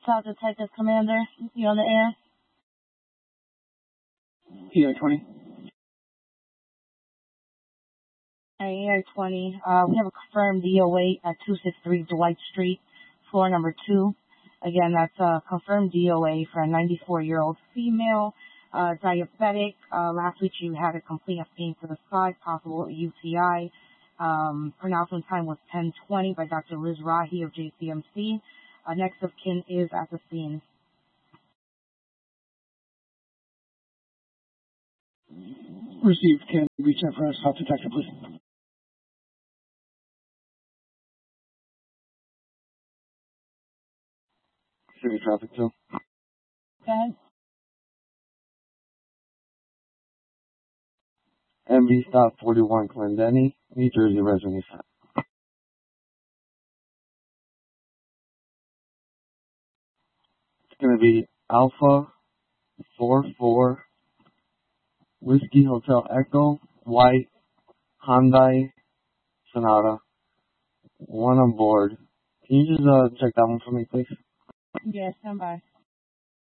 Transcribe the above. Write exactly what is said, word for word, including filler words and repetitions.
South Detective Commander. You on the air? E I twenty. E I twenty. Uh, we have a confirmed D O A at two sixty-three Dwight Street, floor number two. Again, that's a confirmed D O A for a ninety-four-year-old female, uh, diabetic. Uh, last week she had a complete pain to the side, possible U T I. Um, pronouncement time was ten twenty by Doctor Liz Rahi of J C M C. Uh, next of kin is at the scene. Received. Can you reach out for us, South Detective, please? City traffic too. Okay. M V stop forty-one Clendenny, New Jersey resident. It's going to be Alpha four four Whiskey Hotel Echo White Hyundai Sonata. One on board. Can you just uh, check that one for me, please? Yes, stand by.